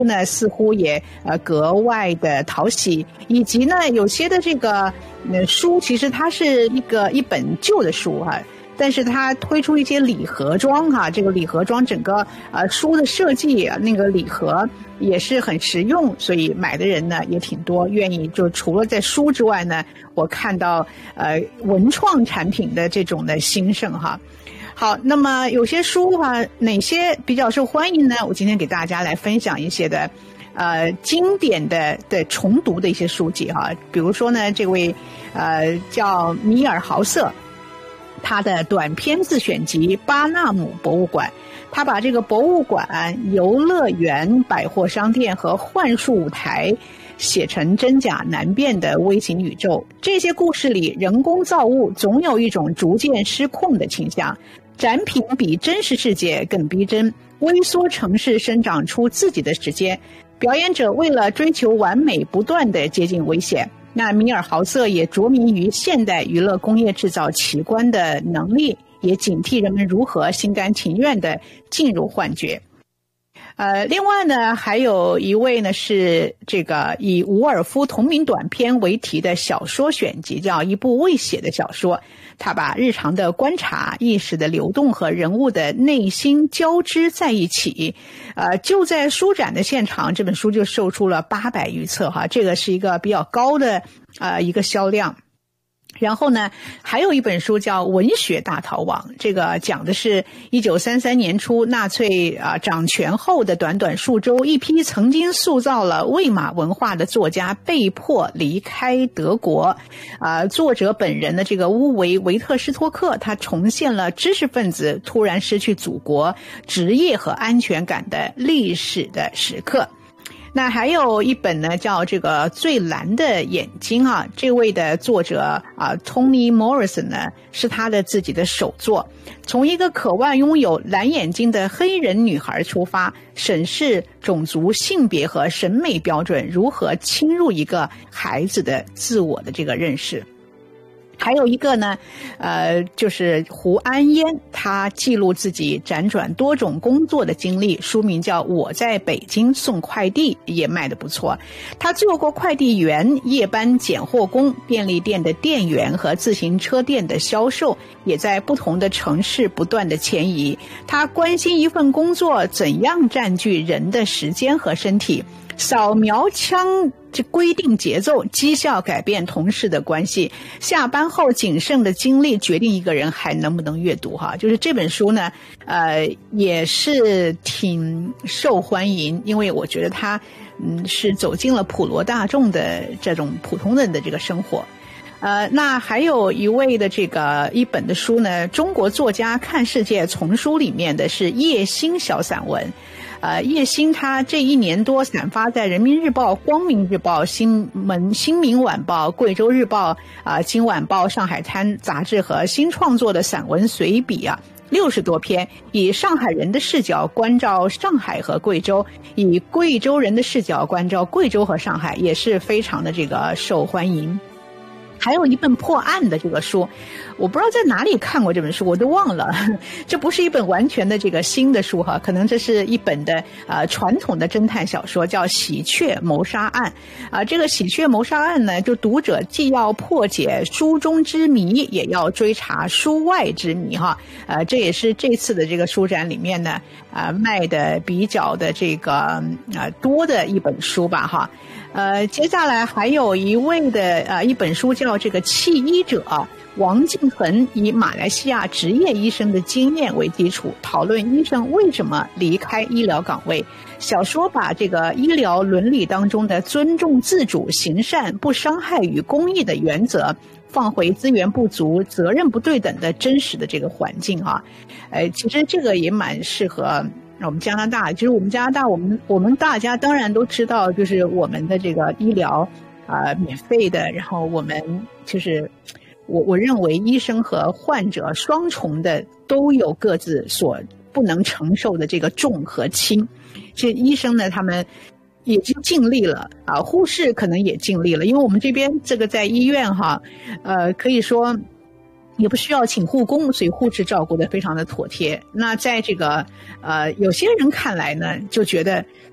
呢似乎也格外的讨喜，以及呢有些的这个书其实它是一本旧的书哈，但是它推出一些礼盒装哈，这个礼盒装整个书的设计那个礼盒也是很实用，所以买的人呢也挺多，愿意就除了在书之外呢，我看到文创产品的这种的兴盛哈。好，那么有些书哈，哪些比较受欢迎呢？我今天给大家来分享一些的经典的重读的一些书籍哈。比如说呢，这位叫米尔豪瑟，他的短篇自选集《巴纳姆博物馆》，他把这个博物馆、游乐园、百货商店和幻术舞台写成真假难辨的微型宇宙。这些故事里，人工造物总有一种逐渐失控的倾向，展品比真实世界更逼真，微缩城市生长出自己的时间，表演者为了追求完美不断地接近危险。那米尔豪瑟也着迷于现代娱乐工业制造奇观的能力，也警惕人们如何心甘情愿地进入幻觉。另外呢，还有一位呢是这个以伍尔夫同名短篇为题的小说选集，叫一部未写的小说。他把日常的观察、意识的流动和人物的内心交织在一起。就在书展的现场，这本书就售出了800余册哈，这个是一个比较高的一个销量。然后呢，还有一本书叫《文学大逃亡》，这个讲的是1933年初纳粹掌权后的短短数周，一批曾经塑造了魏玛文化的作家被迫离开德国。作者本人的这个乌维特施托克，他重现了知识分子突然失去祖国、职业和安全感的历史的时刻。那还有一本呢，叫这个最蓝的眼睛啊，这位的作者Toni Morrison 呢，是他的自己的首作，从一个渴望拥有蓝眼睛的黑人女孩出发，审视种族、性别和审美标准如何侵入一个孩子的自我的这个认识。还有一个呢，就是胡安烟，他记录自己辗转多种工作的经历，书名叫《我在北京送快递》，也卖得不错。他做过快递员、夜班拣货工、便利店的店员和自行车店的销售，也在不同的城市不断的迁移。他关心一份工作怎样占据人的时间和身体，扫描枪规定节奏，绩效改变同事的关系，下班后谨慎的经历决定一个人还能不能阅读哈。就是这本书呢也是挺受欢迎，因为我觉得它是走进了普罗大众的这种普通人的这个生活。那还有一位的这个一本的书呢，中国作家看世界丛书里面的是叶欣小散文。叶欣他这1年多散发在人民日报、光明日报、新民晚报、贵州日报、今晚报、上海滩杂志和新创作的散文随笔60多篇，以上海人的视角关照上海和贵州，以贵州人的视角关照贵州和上海，也是非常的这个受欢迎。还有一本破案的这个书，我不知道在哪里看过这本书，我都忘了。这不是一本完全的这个新的书哈，可能这是一本的传统的侦探小说，叫《喜鹊谋杀案》这个喜鹊谋杀案呢，就读者既要破解书中之谜，也要追查书外之谜哈。这也是这次的这个书展里面呢卖的比较的这个多的一本书吧哈。接下来还有一位的一本书叫这个弃医者，王敬恒以马来西亚职业医生的经验为基础，讨论医生为什么离开医疗岗位。小说把这个医疗伦理当中的尊重自主、行善、不伤害与公益的原则放回资源不足、责任不对等的真实的这个环境哈。其实这个也蛮适合我们加拿大。其实我们加拿大，我们大家当然都知道，就是我们的这个医疗免费的，然后我们就是我认为医生和患者双重的都有各自所不能承受的这个重和轻。这医生呢，他们已经尽力了护士可能也尽力了，因为我们这边这个在医院哈，可以说也不需要请护工，所以护士照顾得非常的妥帖。那在这个有些人看来呢，就觉得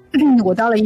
我到了